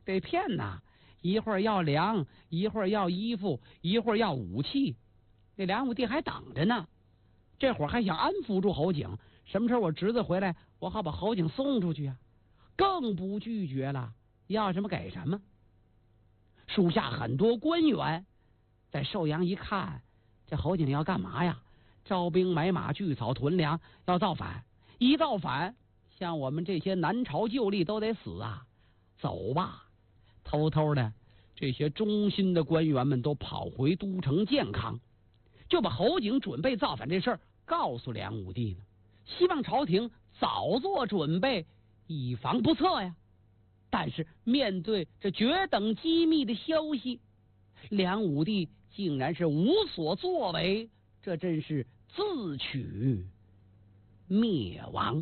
得骗呐，一会儿要粮，一会儿要衣服，一会儿要武器。那梁武帝还等着呢，这会儿还想安抚住侯景，什么时候我侄子回来，我好把侯景送出去啊？更不拒绝了，要什么给什么。属下很多官员在寿阳一看，这侯景要干嘛呀？招兵买马，聚草屯粮，要造反。一造反，像我们这些南朝旧吏都得死啊！走吧，偷偷的，这些忠心的官员们都跑回都城建康，就把侯景准备造反这事儿告诉梁武帝了，希望朝廷早做准备，以防不测呀。但是面对这绝等机密的消息，梁武帝竟然是无所作为，这真是自取灭亡。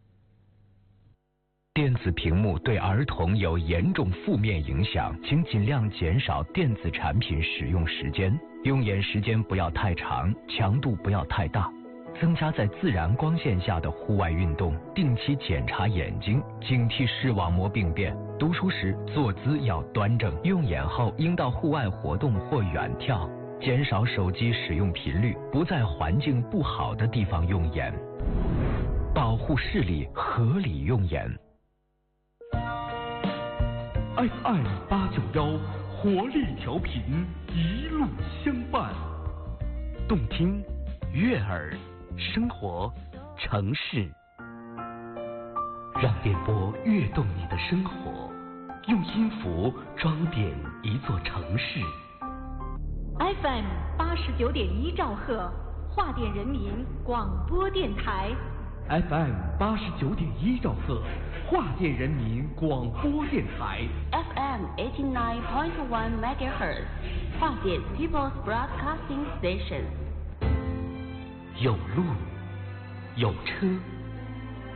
电子屏幕对儿童有严重负面影响，请尽量减少电子产品使用时间，用眼时间不要太长，强度不要太大，增加在自然光线下的户外运动，定期检查眼睛，警惕视网膜病变。读书时坐姿要端正，用眼后应到户外活动或远眺，减少手机使用频率，不在环境不好的地方用眼，保护视力，合理用眼。 FM 891活力调频，一路相伴， 动听悦耳，生活城市， 让电波跃动你的生活，用音符装点一座城市。 FM 89.1兆赫，华电人民广播电台。 FM 89.1兆赫，华电人民广播电台。 FM 89.1 MHz， 华电 People's Broadcasting Station。 有路，有车。